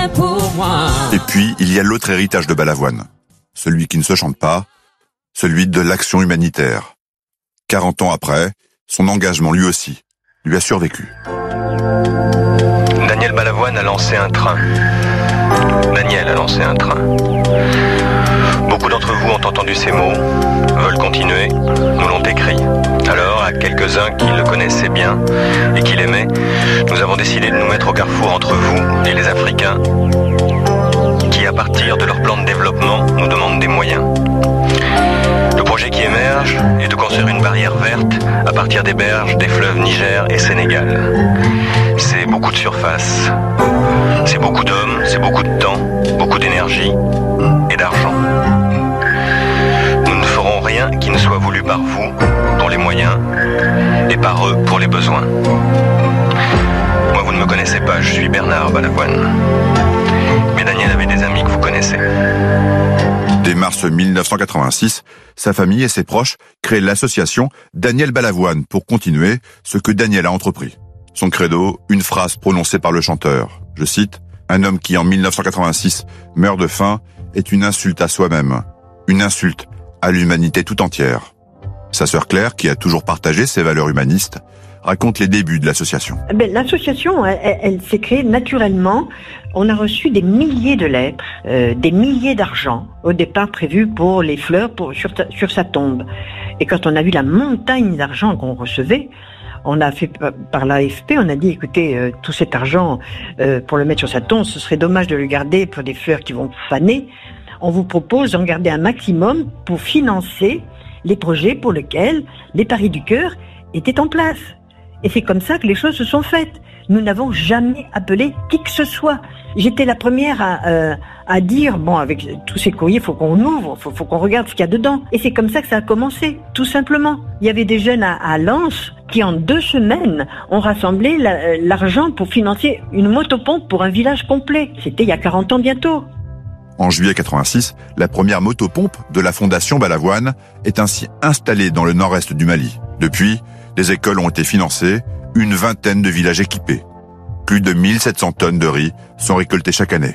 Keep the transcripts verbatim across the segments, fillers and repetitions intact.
rien pour moi. Et puis, il y a l'autre héritage de Balavoine. Celui qui ne se chante pas, celui de l'action humanitaire. quarante ans après, son engagement lui aussi lui a survécu. Daniel Balavoine a lancé un train. Daniel a lancé un train. Beaucoup d'entre vous ont entendu ces mots, veulent continuer, nous l'ont écrit. Alors, à quelques-uns qui le connaissaient bien et qui l'aimaient, nous avons décidé de nous mettre au carrefour entre vous et les Africains, qui, à partir de leur plan de développement, nous demandent des moyens. Le projet qui émerge est de construire une barrière verte à partir des berges des fleuves Niger et Sénégal. C'est beaucoup de surface, c'est beaucoup d'hommes, c'est beaucoup de temps, beaucoup d'énergie et d'argent. Nous ne ferons rien qui ne soit voulu par vous pour les moyens et par eux pour les besoins. Moi, vous ne me connaissez pas, je suis Bernard Balavoine. Mais Daniel avait des amis que vous connaissez. Dès mars mille neuf cent quatre-vingt-six, sa famille et ses proches créent l'association Daniel Balavoine pour continuer ce que Daniel a entrepris. Son credo, une phrase prononcée par le chanteur. Je cite, « Un homme qui en mille neuf cent quatre-vingt-six meurt de faim est une insulte à soi-même, une insulte à l'humanité tout entière. » Sa sœur Claire, qui a toujours partagé ses valeurs humanistes, raconte les débuts de l'association. Ben, l'association, elle, elle, elle s'est créée naturellement. On a reçu des milliers de lettres, euh, des milliers d'argent, au départ prévus pour les fleurs pour, sur, ta, sur sa tombe. Et quand on a vu la montagne d'argent qu'on recevait, on a fait par l'A F P, on a dit, écoutez, euh, tout cet argent, euh, pour le mettre sur sa tombe, ce serait dommage de le garder pour des fleurs qui vont faner. On vous propose d'en garder un maximum pour financer les projets pour lesquels les Paris du Cœur étaient en place. Et c'est comme ça que les choses se sont faites. Nous n'avons jamais appelé qui que ce soit. J'étais la première à, euh, à dire, bon, avec tous ces courriers, il faut qu'on ouvre, il faut, faut qu'on regarde ce qu'il y a dedans. Et c'est comme ça que ça a commencé, tout simplement. Il y avait des jeunes à, à Lens qui, en deux semaines, ont rassemblé la, l'argent pour financer une motopompe pour un village complet. C'était il y a quarante ans bientôt. En juillet quatre-vingt-six, la première motopompe de la Fondation Balavoine est ainsi installée dans le nord-est du Mali. Depuis, des écoles ont été financées, une vingtaine de villages équipés. Plus de mille sept cents tonnes de riz sont récoltées chaque année.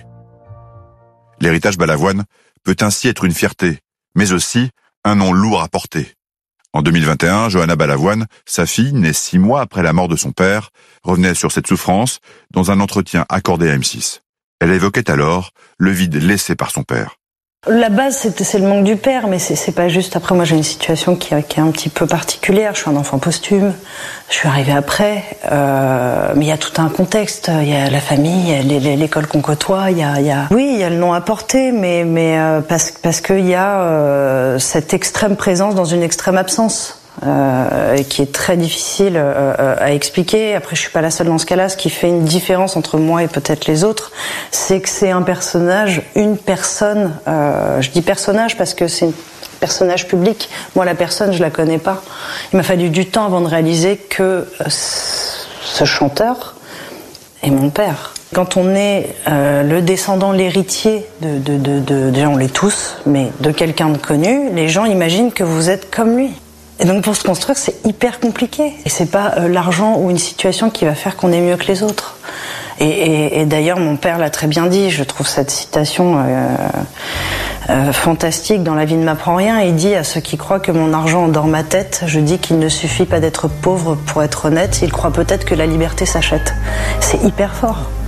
L'héritage Balavoine peut ainsi être une fierté, mais aussi un nom lourd à porter. En deux mille vingt et un, Johanna Balavoine, sa fille, née six mois après la mort de son père, revenait sur cette souffrance dans un entretien accordé à M six. Elle évoquait alors le vide laissé par son père. La base, c'est, c'est le manque du père, mais c'est, c'est pas juste. Après, moi, j'ai une situation qui, qui est un petit peu particulière. Je suis un enfant posthume. Je suis arrivée après. Euh, mais il y a tout un contexte. Il y a la famille, il y a l'école qu'on côtoie. Il y a, il y a, oui, il y a le nom à porter, mais, mais euh, parce, parce qu'il y a euh, cette extrême présence dans une extrême absence. Euh, qui est très difficile euh, à expliquer. Après, je suis pas la seule dans ce cas-là. Ce qui fait une différence entre moi et peut-être les autres, c'est que c'est un personnage, une personne. Euh, je dis personnage parce que c'est un personnage public. Moi, la personne, je la connais pas. Il m'a fallu du temps avant de réaliser que euh, ce chanteur est mon père. Quand on est euh, le descendant, l'héritier de, de, de, de, déjà on l'est tous, mais de quelqu'un de connu, les gens imaginent que vous êtes comme lui. Et donc pour se construire, c'est hyper compliqué. Et c'est pas euh, l'argent ou une situation qui va faire qu'on est mieux que les autres. Et, et, et d'ailleurs, mon père l'a très bien dit. Je trouve cette citation euh, euh, fantastique. Dans La vie ne m'apprend rien, il dit à ceux qui croient que mon argent endort ma tête, je dis qu'il ne suffit pas d'être pauvre pour être honnête. Ils croient peut-être que la liberté s'achète. C'est hyper fort.